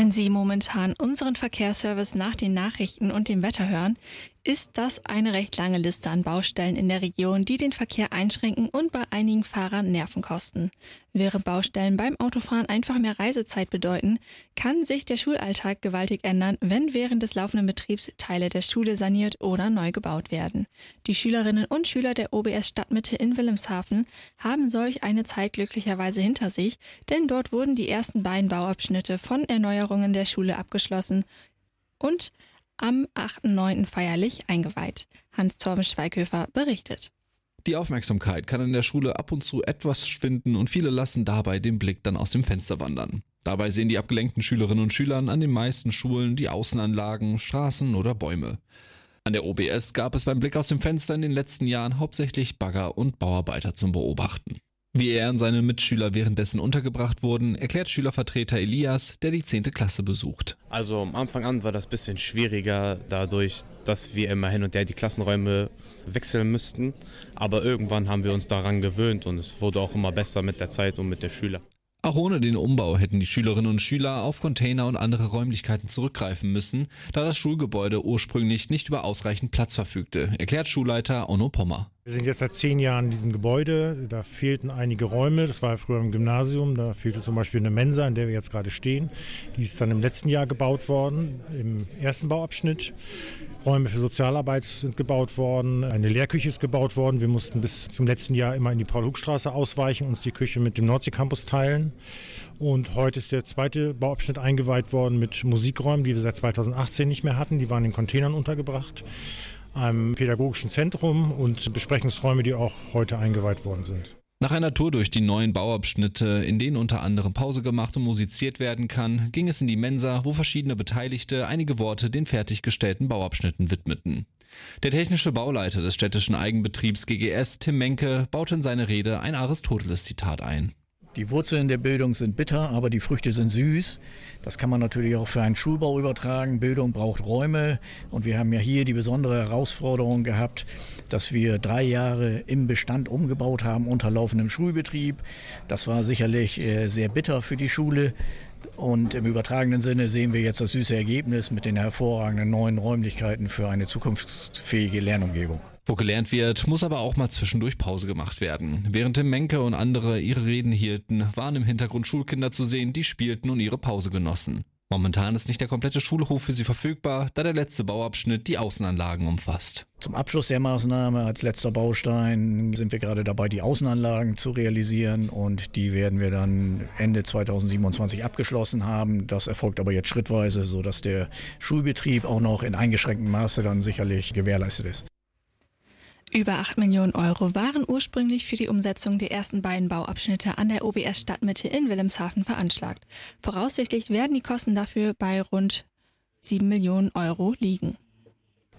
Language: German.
Wenn Sie momentan unseren Verkehrsservice nach den Nachrichten und dem Wetter hören, ist das eine recht lange Liste an Baustellen in der Region, die den Verkehr einschränken und bei einigen Fahrern Nerven kosten. Während Baustellen beim Autofahren einfach mehr Reisezeit bedeuten, kann sich der Schulalltag gewaltig ändern, wenn während des laufenden Betriebs Teile der Schule saniert oder neu gebaut werden. Die Schülerinnen und Schüler der OBS Stadtmitte in Wilhelmshaven haben solch eine Zeit glücklicherweise hinter sich, denn dort wurden die ersten beiden Bauabschnitte von Erneuerungen der Schule abgeschlossen und am 8.9. feierlich eingeweiht. Hans-Torben Schweighöfer berichtet. Die Aufmerksamkeit kann in der Schule ab und zu etwas schwinden und viele lassen dabei den Blick dann aus dem Fenster wandern. Dabei sehen die abgelenkten Schülerinnen und Schüler an den meisten Schulen die Außenanlagen, Straßen oder Bäume. An der OBS gab es beim Blick aus dem Fenster in den letzten Jahren hauptsächlich Bagger und Bauarbeiter zum Beobachten. Wie er und seine Mitschüler währenddessen untergebracht wurden, erklärt Schülervertreter Elias, der die 10. Klasse besucht. Also am Anfang an war das ein bisschen schwieriger, dadurch, dass wir immer hin und her die Klassenräume wechseln müssten. Aber irgendwann haben wir uns daran gewöhnt und es wurde auch immer besser mit der Zeit und mit der Schüler. Auch ohne den Umbau hätten die Schülerinnen und Schüler auf Container und andere Räumlichkeiten zurückgreifen müssen, da das Schulgebäude ursprünglich nicht über ausreichend Platz verfügte, erklärt Schulleiter Onno Pommer. Wir sind jetzt seit 10 Jahren in diesem Gebäude, da fehlten einige Räume, das war früher im Gymnasium, da fehlte zum Beispiel eine Mensa, in der wir jetzt gerade stehen. Die ist dann im letzten Jahr gebaut worden, im ersten Bauabschnitt. Räume für Sozialarbeit sind gebaut worden, eine Lehrküche ist gebaut worden. Wir mussten bis zum letzten Jahr immer in die Paul-Hug-Straße ausweichen, uns die Küche mit dem Nordsee-Campus teilen. Und heute ist der zweite Bauabschnitt eingeweiht worden mit Musikräumen, die wir seit 2018 nicht mehr hatten. Die waren in Containern untergebracht, einem pädagogischen Zentrum und Besprechungsräume, die auch heute eingeweiht worden sind. Nach einer Tour durch die neuen Bauabschnitte, in denen unter anderem Pause gemacht und musiziert werden kann, ging es in die Mensa, wo verschiedene Beteiligte einige Worte den fertiggestellten Bauabschnitten widmeten. Der technische Bauleiter des städtischen Eigenbetriebs GGS, Tim Menke, baute in seine Rede ein Aristoteles-Zitat ein. Die Wurzeln der Bildung sind bitter, aber die Früchte sind süß. Das kann man natürlich auch für einen Schulbau übertragen. Bildung braucht Räume und wir haben ja hier die besondere Herausforderung gehabt, dass wir 3 Jahre im Bestand umgebaut haben unter laufendem Schulbetrieb. Das war sicherlich sehr bitter für die Schule. Und im übertragenen Sinne sehen wir jetzt das süße Ergebnis mit den hervorragenden neuen Räumlichkeiten für eine zukunftsfähige Lernumgebung. Wo gelernt wird, muss aber auch mal zwischendurch Pause gemacht werden. Während Tim Menke und andere ihre Reden hielten, waren im Hintergrund Schulkinder zu sehen, die spielten und ihre Pause genossen. Momentan ist nicht der komplette Schulhof für sie verfügbar, da der letzte Bauabschnitt die Außenanlagen umfasst. Zum Abschluss der Maßnahme als letzter Baustein sind wir gerade dabei, die Außenanlagen zu realisieren und die werden wir dann Ende 2027 abgeschlossen haben. Das erfolgt aber jetzt schrittweise, sodass der Schulbetrieb auch noch in eingeschränktem Maße dann sicherlich gewährleistet ist. Über 8 Millionen Euro waren ursprünglich für die Umsetzung der ersten beiden Bauabschnitte an der OBS Stadtmitte in Wilhelmshaven veranschlagt. Voraussichtlich werden die Kosten dafür bei rund 7 Millionen Euro liegen.